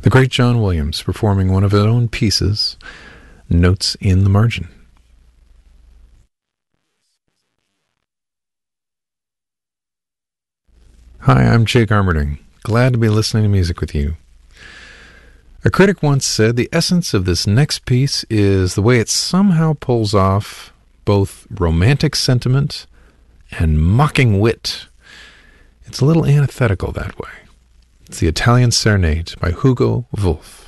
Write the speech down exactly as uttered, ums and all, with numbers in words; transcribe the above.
The great John Williams performing one of his own pieces, Notes in the Margin. Hi, I'm Jake Armerding. Glad to be listening to music with you. A critic once said the essence of this next piece is the way it somehow pulls off both romantic sentiment and mocking wit. It's a little antithetical that way. It's the Italian Serenade by Hugo Wolf.